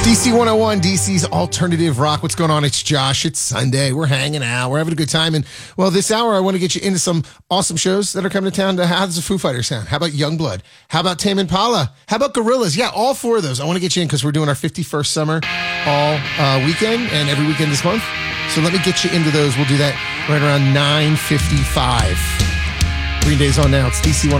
DC 101, DC's alternative rock. What's going on? It's Josh. It's Sunday. We're hanging out. We're having a good time. And, well, this hour, I want to get you into some awesome shows that are coming to town. How does the Foo Fighters sound? How about Youngblood? How about Tame Impala? How about Gorillaz? Yeah, all four of those. I want to get you in because we're doing our 51st summer all weekend and every weekend this month. So let me get you into those. We'll do that right around 9:55. Green Day's on now. It's DC 101.